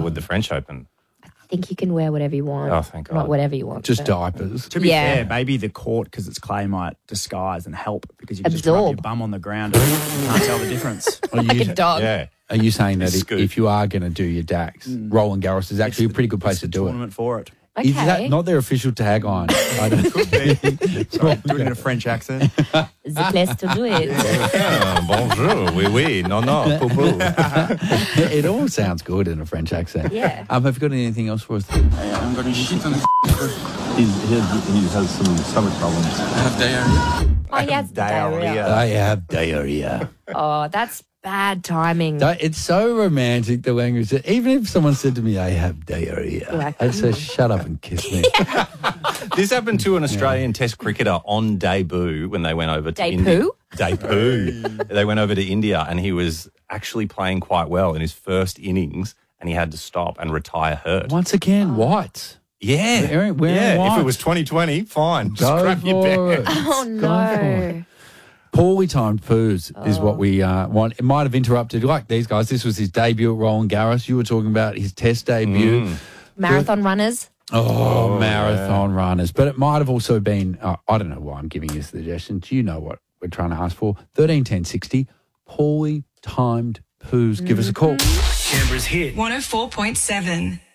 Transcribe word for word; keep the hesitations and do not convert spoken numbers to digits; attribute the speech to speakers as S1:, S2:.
S1: with the French Open?
S2: I think you can wear whatever you want.
S1: Oh, thank God.
S2: Not whatever you want.
S3: Just
S2: but-
S3: diapers.
S4: To be
S2: Yeah.
S4: fair, maybe the court, because it's clay, might disguise and help because you can just rub
S2: Absorb.
S4: your bum on the ground and you can't tell the difference.
S3: Are
S2: Like
S3: you,
S2: a dog.
S1: Yeah.
S3: are you saying that if,
S1: Scoop.
S3: if you are going to do your DAX, Roland Garros is actually a pretty good place
S4: It's
S3: to
S4: the
S3: do it?
S4: tournament for it.
S2: Okay.
S3: Is that not their official tagline? I don't
S4: Sorry, do it in a French accent.
S2: It's the place to do it.
S1: Ah, bonjour, oui, oui, no, no, poo, poo.
S3: It all sounds good in a French accent.
S2: Yeah.
S3: Um, have you got anything else for us?
S5: I'm going to shit on the He's, he, he has some stomach problems. I have diarrhea.
S2: Oh, he has diarrhea.
S1: Diarrhea.
S3: I have diarrhea.
S2: Oh, that's bad timing.
S3: That- It's so romantic, the language. that Even if someone said to me, I have diarrhea,
S2: Like,
S3: I'd say, shut up and kiss me.
S1: This happened to an Australian Test cricketer on debut when they went over to India.
S2: Debut?
S1: Debut. They went over to India and he was actually playing quite well in his first innings and he had to stop and retire hurt.
S3: Once again, whites.
S1: Yeah.
S3: Wearing- wearing
S1: yeah.
S3: white.
S1: If it was twenty twenty, fine. Just
S3: Go
S1: grab your
S3: for
S1: bag.
S3: it.
S2: Oh,
S3: Go for it.
S2: no.
S3: Poorly timed poos is what we uh, want. It might have interrupted, like these guys. This was his debut at Roland Garros. You were talking about his Test debut.
S1: Mm.
S2: Marathon runners.
S3: Oh, marathon runners. But it might have also been, uh, I don't know why I'm giving you this suggestion. Do you know what we're trying to ask for? thirteen ten sixty, poorly timed poos. Give us a call.
S6: Canberra's hit.
S7: one oh four point seven.